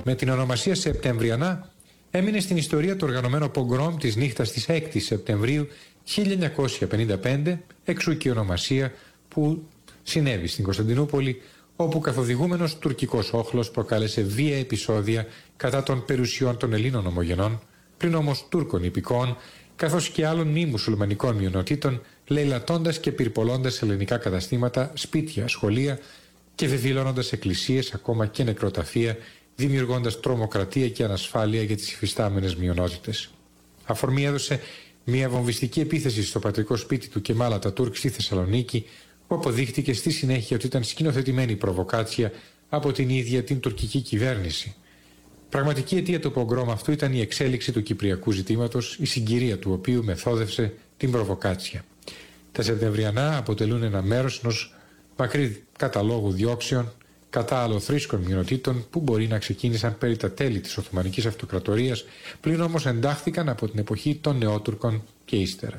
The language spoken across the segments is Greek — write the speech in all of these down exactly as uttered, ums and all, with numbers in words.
με την ονομασία Σεπτεμβριανά έμεινε στην ιστορία το οργανωμένο πογκρόμ της νύχτας της έκτη Σεπτεμβρίου χίλια εννιακόσια πενήντα πέντε, εξού και η ονομασία που συνέβη στην Κωνσταντινούπολη, όπου καθοδηγούμενος τουρκικός όχλος προκάλεσε βία επεισόδια κατά των περιουσιών των Ελλήνων ομογενών, πλην όμως Τούρκων υπηκόων, καθώς και άλλων μη μουσουλμανικών μειονοτήτων, λαιλατώντας και πυρπολώντας ελληνικά καταστήματα, σπίτια, σχολεία και βεβηλώνοντας εκκλησίες, ακόμα και νεκροταφεία, δημιουργώντας τρομοκρατία και ανασφάλεια για τις υφιστάμενες μειονότητες. Αφορμή έδωσε μια βομβιστική επίθεση στο πατρικό σπίτι του Κεμάλ Ατατούρκ στη Θεσσαλονίκη, που αποδείχτηκε στη συνέχεια ότι ήταν σκηνοθετημένη προβοκάτσια από την ίδια την τουρκική κυβέρνηση. Πραγματική αιτία του πογκρόμ αυτού ήταν η εξέλιξη του κυπριακού ζητήματος, η συγκυρία του οποίου μεθόδευσε την προβοκάτσια. Τα Σεπτεμβριανά αποτελούν ένα μέρος ενός μακρύ καταλόγου διώξεων κατά αλλοθρήσκων μειονοτήτων που μπορεί να ξεκίνησαν περί τα τέλη της Οθωμανικής Αυτοκρατορίας, πλην όμως εντάχθηκαν από την εποχή των Νεότουρκων και ύστερα.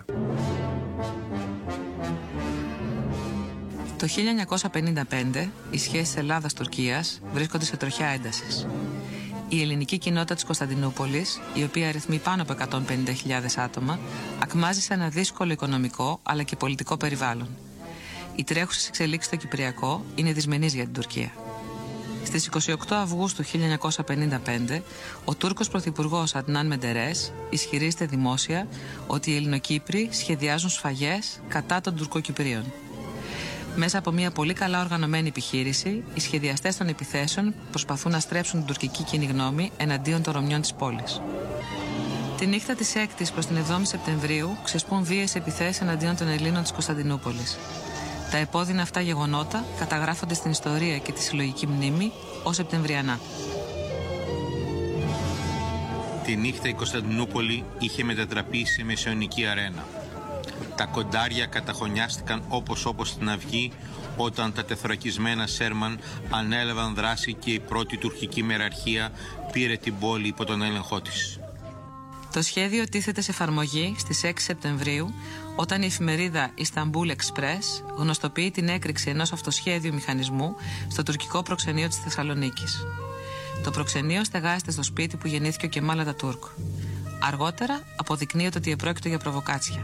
Το χίλια εννιακόσια πενήντα πέντε οι σχέσεις Ελλάδας-Τουρκίας βρίσκονται σε τροχιά έντασης. Η ελληνική κοινότητα της Κωνσταντινούπολης, η οποία αριθμεί πάνω από εκατόν πενήντα χιλιάδες άτομα, ακμάζει σε ένα δύσκολο οικονομικό αλλά και πολιτικό περιβάλλον. Οι τρέχουσες εξελίξεις στο Κυπριακό είναι δυσμενείς για την Τουρκία. Στις είκοσι οκτώ Αυγούστου χίλια εννιακόσια πενήντα πέντε, ο Τούρκος πρωθυπουργός Αντνάν Μεντερές ισχυρίζεται δημόσια ότι οι Ελληνοκύπροι σχεδιάζουν σφαγές κατά των Τουρκοκυπρίων. Μέσα από μια πολύ καλά οργανωμένη επιχείρηση, οι σχεδιαστές των επιθέσεων προσπαθούν να στρέψουν την τουρκική κοινή γνώμη εναντίον των Ρωμιών της πόλης. Τη νύχτα της έκτης προς την εβδόμη Σεπτεμβρίου ξεσπούν βίαιες επιθέσεις εναντίον των Ελλήνων της Κωνσταντινούπολης. Τα επώδυνα αυτά γεγονότα καταγράφονται στην ιστορία και τη συλλογική μνήμη ως Σεπτεμβριανά. Τη νύχτα η Κωνσταντινούπολη είχε μετατραπεί σε μεσαιωνική αρένα. Τα κοντάρια καταχωνιάστηκαν όπως όπως στην αυγή όταν τα τεθωρακισμένα Σέρμαν ανέλαβαν δράση και η πρώτη τουρκική μεραρχία πήρε την πόλη υπό τον έλεγχό της. Το σχέδιο τίθεται σε εφαρμογή στις έξι Σεπτεμβρίου, όταν η εφημερίδα Istanbul Express γνωστοποιεί την έκρηξη ενός αυτοσχέδιου μηχανισμού στο τουρκικό προξενείο της Θεσσαλονίκης. Το προξενείο στεγάζεται στο σπίτι που γεννήθηκε ο Κεμάλ Ατατούρκ. Αργότερα αποδεικνύεται ότι επρόκειτο για προβοκάτσια.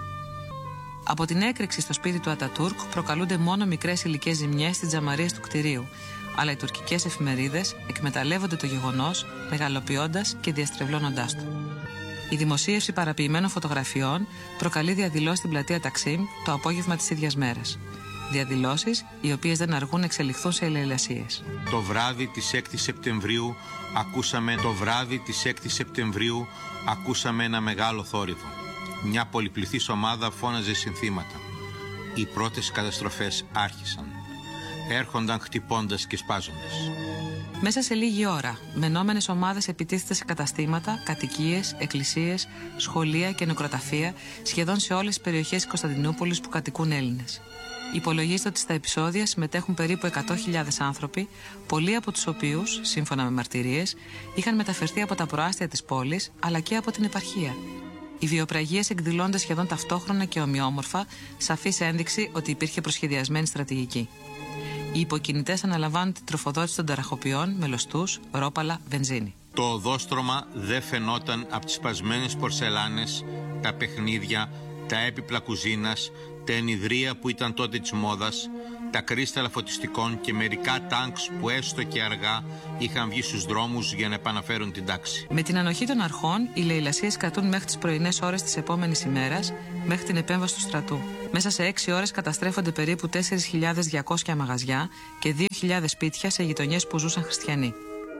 Από την έκρηξη στο σπίτι του Ατατούρκ προκαλούνται μόνο μικρές υλικές ζημιές στις τζαμαρίες του κτηρίου, αλλά οι τουρκικές εφημερίδες εκμεταλλεύονται το γεγονός, μεγαλοποιώντας και διαστρεβλώνοντάς το. Η δημοσίευση παραποιημένων φωτογραφιών προκαλεί διαδηλώσεις στην πλατεία Ταξίμ το απόγευμα της ίδιας μέρας. Διαδηλώσεις οι οποίες δεν αργούν να εξελιχθούν σε ελεηλασίες. Το βράδυ της έκτης Σεπτεμβρίου ακούσαμε, το βράδυ της έκτης Σεπτεμβρίου ακούσαμε ένα μεγάλο θόρυβο. Μια πολυπληθής ομάδα φώναζε συνθήματα. Οι πρώτες καταστροφές άρχισαν. Έρχονταν χτυπώντας και σπάζοντας. Μέσα σε λίγη ώρα, μενόμενες ομάδες επιτίθεται σε καταστήματα, κατοικίες, εκκλησίες, σχολεία και νεκροταφεία σχεδόν σε όλες τις περιοχές της Κωνσταντινούπολης που κατοικούν Έλληνες. Υπολογίζεται ότι στα επεισόδια συμμετέχουν περίπου εκατό χιλιάδες άνθρωποι, πολλοί από τους οποίους, σύμφωνα με μαρτυρίες, είχαν μεταφερθεί από τα προάστια της πόλης αλλά και από την επαρχία. Οι βιοπραγίες εκδηλώνται σχεδόν ταυτόχρονα και ομοιόμορφα, σαφής ένδειξη ότι υπήρχε προσχεδιασμένη στρατηγική. Οι υποκινητές αναλαμβάνουν την τροφοδότηση των ταραχοποιών με λωστούς, ρόπαλα, βενζίνη. Το οδόστρωμα δεν φαινόταν από τις σπασμένες πορσελάνες, τα παιχνίδια, τα έπιπλα κουζίνας, τα ενιδρία που ήταν τότε της μόδας, τα κρίσταλα φωτιστικών και μερικά τάγκς που έστω και αργά είχαν βγει στους δρόμους για να επαναφέρουν την τάξη. Με την ανοχή των αρχών, οι λαιλασίες κρατούν μέχρι τις πρωινές ώρες της επόμενης ημέρας, μέχρι την επέμβαση του στρατού. Μέσα σε έξι ώρες καταστρέφονται περίπου τέσσερις χιλιάδες διακόσια μαγαζιά και δύο χιλιάδες σπίτια σε γειτονιές που ζούσαν χριστιανοί.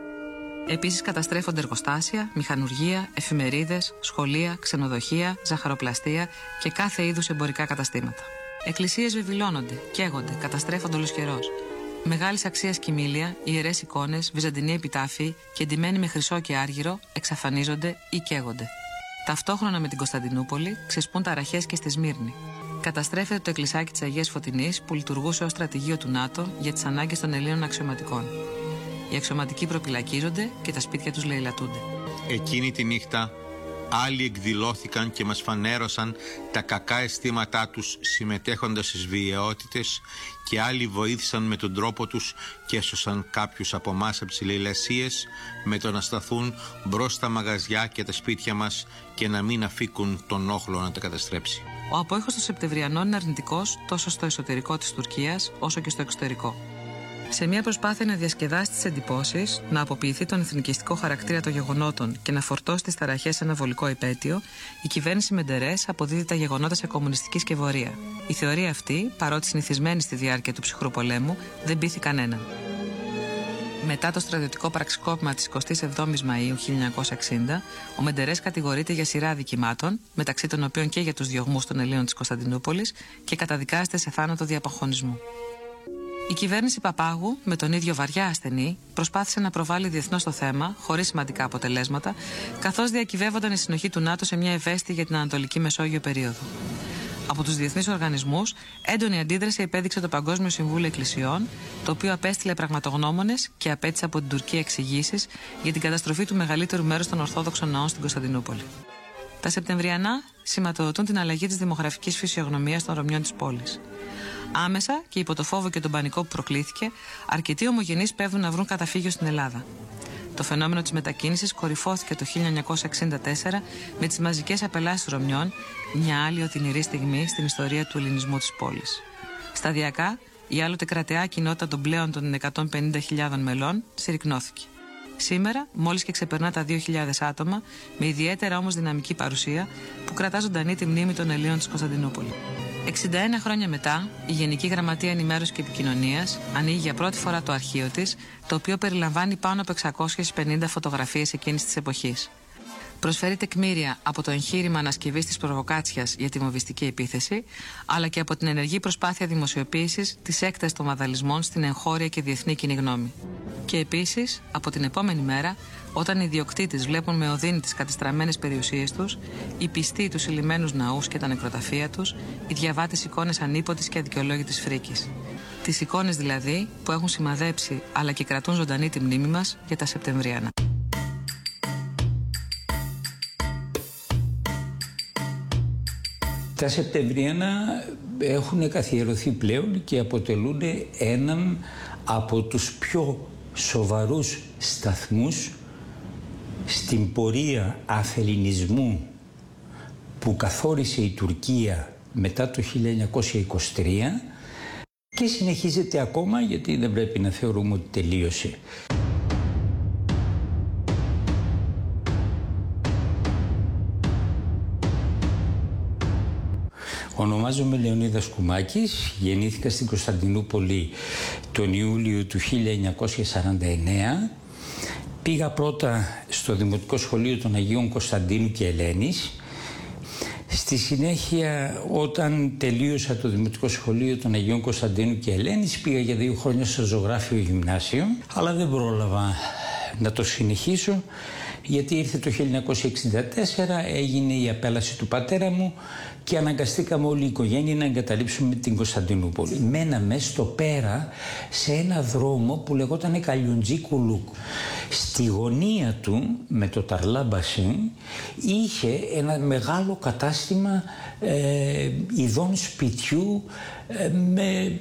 Επίσης καταστρέφονται εργοστάσια, μηχανουργία, εφημερίδες, σχολεία, ξενοδοχεία, ζαχαροπλαστεία και κάθε είδους εμπορικά καταστήματα. Εκκλησίες βεβηλώνονται, καίγονται, καταστρέφονται ολοσχερώς. Μεγάλης αξίας κοιμήλια, ιερές εικόνες, βυζαντινοί επιτάφοι και ντυμένοι με χρυσό και άργυρο εξαφανίζονται ή καίγονται. Ταυτόχρονα με την Κωνσταντινούπολη ξεσπούν ταραχές και στη Σμύρνη. Καταστρέφεται το εκκλησάκι της Αγίας Φωτεινής που λειτουργούσε ως στρατηγείο του ΝΑΤΟ για τις ανάγκες των Ελλήνων αξιωματικών. Οι αξιωματικοί προπυλακίζονται και τα σπίτια τους λαιλατούνται. Εκείνη τη νύχτα Άλλοι εκδηλώθηκαν και μας φανέρωσαν τα κακά αισθήματά τους συμμετέχοντας στις βιαιότητες και άλλοι βοήθησαν με τον τρόπο τους και έσωσαν κάποιους από εμάς από τις λαιλασίες με το να σταθούν μπρος στα μαγαζιά και τα σπίτια μας και να μην αφήκουν τον όχλο να τα καταστρέψει. Ο απόϊχος των Σεπτεμβριανών είναι αρνητικός τόσο στο εσωτερικό της Τουρκίας όσο και στο εξωτερικό. Σε μια προσπάθεια να διασκεδάσει τις εντυπώσεις, να αποποιηθεί τον εθνικιστικό χαρακτήρα των γεγονότων και να φορτώσει τις ταραχές σε ένα βολικό επέτειο, η κυβέρνηση Μεντερές αποδίδει τα γεγονότα σε κομμουνιστική σκευωρία. Η θεωρία αυτή, παρότι συνηθισμένη στη διάρκεια του ψυχρού πολέμου, δεν πείθει κανέναν. Μετά το στρατιωτικό πραξικόπημα της εικοστής εβδόμης Μαΐου χίλια εννιακόσια εξήντα, ο Μεντερές κατηγορείται για σειρά αδικημάτων, μεταξύ των οποίων και για τους διωγμούς των Ελλήνων της Κωνσταντινούπολης, και καταδικάζεται σε θάνατο δι' αποχωνισμού. Η κυβέρνηση Παπάγου, με τον ίδιο βαριά ασθενή, προσπάθησε να προβάλλει διεθνώς το θέμα, χωρίς σημαντικά αποτελέσματα, καθώς διακυβεύονταν η συνοχή του ΝΑΤΟ σε μια ευαίσθητη για την Ανατολική Μεσόγειο περίοδο. Από τους διεθνείς οργανισμούς, έντονη αντίδραση επέδειξε το Παγκόσμιο Συμβούλιο Εκκλησιών, το οποίο απέστειλε πραγματογνώμονες και απέτησε από την Τουρκία εξηγήσεις για την καταστροφή του μεγαλύτερου μέρους των Ορθόδοξων ναών στην Κωνσταντινούπολη. Τα Σεπτεμβριανά σηματοδοτούν την αλλαγή της δημογραφικής φυσιογνωμίας των Ρωμιών της πόλης. Άμεσα και υπό το φόβο και τον πανικό που προκλήθηκε, αρκετοί ομογενείς πέφτουν να βρουν καταφύγιο στην Ελλάδα. Το φαινόμενο της μετακίνησης κορυφώθηκε το χίλια εννιακόσια εξήντα τέσσερα με τις μαζικές απελάσεις Ρωμιών, μια άλλη οδυνηρή στιγμή στην ιστορία του ελληνισμού της πόλης. Σταδιακά, η άλλοτε κρατεά κοινότητα των πλέον των εκατόν πενήντα χιλιάδων μελών συρρικνώθηκε. Σήμερα, μόλις και ξεπερνά τα δύο χιλιάδες άτομα, με ιδιαίτερα όμως δυναμική παρουσία, που κρατά ζωντανή τη μνήμη των Ελλήνων της Κωνσταντινούπολη. εξήντα ένα χρόνια μετά, η Γενική Γραμματεία Ενημέρωσης και Επικοινωνίας ανοίγει για πρώτη φορά το αρχείο της, το οποίο περιλαμβάνει πάνω από εξακόσιες πενήντα φωτογραφίες εκείνης της εποχής. Προσφέρει τεκμήρια από το εγχείρημα ανασκευής της προβοκάτσιας για τη βομβιστική επίθεση, αλλά και από την ενεργή προσπάθεια δημοσιοποίησης της έκτασης των βανδαλισμών στην εγχώρια και διεθνή κοινή γνώμη. Και επίσης, από την επόμενη μέρα, όταν οι ιδιοκτήτες βλέπουν με οδύνη τις κατεστραμμένες περιουσίες τους, οι πιστοί τους συλλημμένους ναούς και τα νεκροταφεία τους, οι διαβάτες εικόνες ανίποτης και αδικαιολόγητης φρίκης. Τις εικόνες δηλαδή που έχουν σημαδέψει αλλά και κρατούν ζωντανή τη μνήμη μας για τα Σεπτεμβριανά. Τα Σεπτεμβριανά έχουν καθιερωθεί πλέον και αποτελούν έναν από τους πιο σοβαρούς σταθμούς στην πορεία αφελληνισμού που καθόρισε η Τουρκία μετά το χίλια εννιακόσια είκοσι τρία και συνεχίζεται ακόμα, γιατί δεν πρέπει να θεωρούμε ότι τελείωσε. Ονομάζομαι Λεωνίδας Κουμάκης, γεννήθηκα στην Κωνσταντινούπολη τον Ιούλιο του χίλια εννιακόσια σαράντα εννέα. Πήγα πρώτα στο Δημοτικό Σχολείο των Αγίων Κωνσταντίνου και Ελένης. Στη συνέχεια, όταν τελείωσα το Δημοτικό Σχολείο των Αγίων Κωνσταντίνου και Ελένης, πήγα για δύο χρόνια στο Ζωγράφιο Γυμνάσιο, αλλά δεν πρόλαβα να το συνεχίσω, γιατί ήρθε το χίλια εννιακόσια εξήντα τέσσερα, έγινε η απέλαση του πατέρα μου και αναγκαστήκαμε όλη η οικογένεια να εγκαταλείψουμε την Κωνσταντινούπολη. Μέναμε στο πέρα σε ένα δρόμο που λεγόταν Καλιουντζή Κουλούκ. Στη γωνία του, με το Ταρλάμπασιν, είχε ένα μεγάλο κατάστημα ε, ειδών σπιτιού ε, με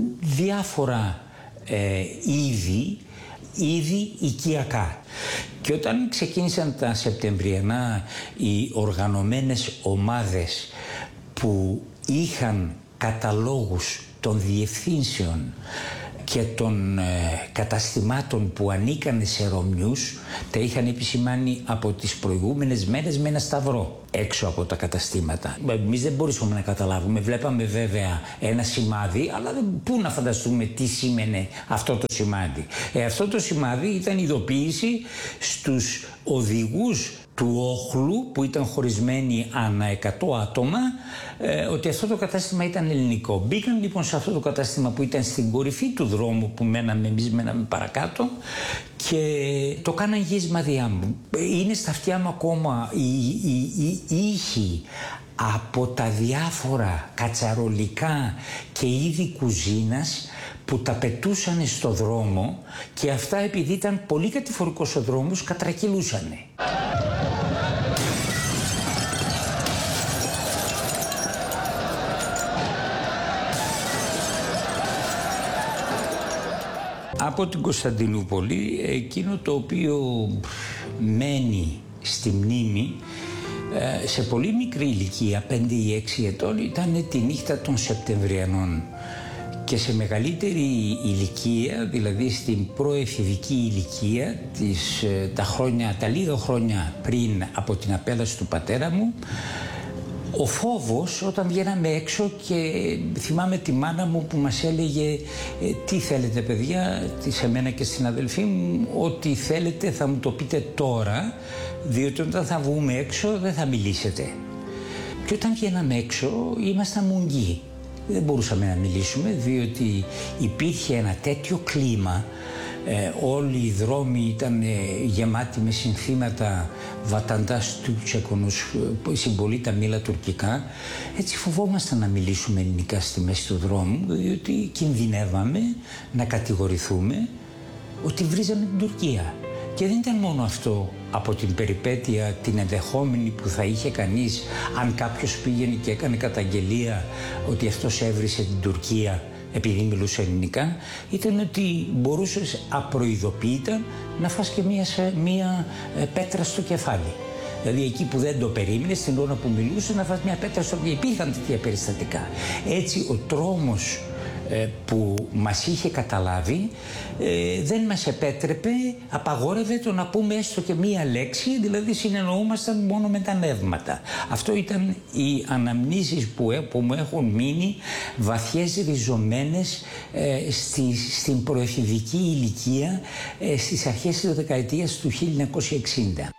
διάφορα ε, είδη, είδη οικιακά. Και όταν ξεκίνησαν τα Σεπτεμβριανά οι οργανωμένες ομάδες που είχαν καταλόγους των διευθύνσεων και των ε, καταστημάτων που ανήκανε σε Ρωμιούς, τα είχαν επισημάνει από τις προηγούμενες μέρες με ένα σταυρό έξω από τα καταστήματα. Εμείς δεν μπορούσαμε να καταλάβουμε, βλέπαμε βέβαια ένα σημάδι, αλλά πού να φανταστούμε τι σήμαινε αυτό το σημάδι. Ε, αυτό το σημάδι ήταν ειδοποίηση στους οδηγούς του όχλου που ήταν χωρισμένοι ανά εκατό άτομα, ε, ότι αυτό το κατάστημα ήταν ελληνικό. Μπήκαν λοιπόν σε αυτό το κατάστημα που ήταν στην κορυφή του δρόμου που μέναμε, εμείς μέναμε παρακάτω, και το κάναν γης μαδιά μου. Είναι στα αυτιά μου ακόμα οι, οι, οι ήχοι από τα διάφορα κατσαρολικά και είδη κουζίνας που τα πετούσανε στο δρόμο, και αυτά, επειδή ήταν πολύ κατηφορικός ο δρόμος, κατρακυλούσανε. Από την Κωνσταντινούπολη, εκείνο το οποίο μένει στη μνήμη σε πολύ μικρή ηλικία, πέντε ή έξι ετών, ήταν τη νύχτα των Σεπτεμβριανών. Και σε μεγαλύτερη ηλικία, δηλαδή στην προεφηβική ηλικία, τις, τα, χρόνια, τα λίγα χρόνια πριν από την απέλαση του πατέρα μου, ο φόβος όταν βγαίναμε έξω, και θυμάμαι τη μάνα μου που μας έλεγε τι θέλετε παιδιά, σε μένα και στην αδελφή μου, ό,τι θέλετε θα μου το πείτε τώρα, διότι όταν θα βγούμε έξω δεν θα μιλήσετε. Και όταν βγαίναμε έξω ήμασταν μουγγί. Δεν μπορούσαμε να μιλήσουμε, διότι υπήρχε ένα τέτοιο κλίμα. Ε, όλοι οι δρόμοι ήταν ε, γεμάτοι με συνθήματα βαταντάς τουρκσεκονούς, συμπολίτα μήλα τουρκικά. Έτσι φοβόμασταν να μιλήσουμε ελληνικά στη μέση του δρόμου, διότι κινδυνεύαμε να κατηγορηθούμε ότι βρίζαμε την Τουρκία. Και δεν ήταν μόνο αυτό, από την περιπέτεια την ενδεχόμενη που θα είχε κανείς αν κάποιος πήγαινε και έκανε καταγγελία ότι αυτός έβρισε την Τουρκία επειδή μιλούσε ελληνικά, ήταν ότι μπορούσες απροειδοποιητά να φας και μία, μία πέτρα στο κεφάλι. Δηλαδή εκεί που δεν το περίμενες, την ώρα που μιλούσε, να φας μία πέτρα στο κεφάλι. Υπήρχαν τέτοια περιστατικά. Έτσι ο τρόμος που μας είχε καταλάβει δεν μας επέτρεπε, απαγόρευε το να πούμε έστω και μία λέξη, δηλαδή συνεννοούμασταν μόνο με τα νεύματα. Αυτό ήταν οι αναμνήσεις που, που μου έχουν μείνει βαθιές ριζωμένες ε, στη, στην προεφηβική ηλικία ε, στις αρχές της δεκαετίας του χίλια εννιακόσια εξήντα.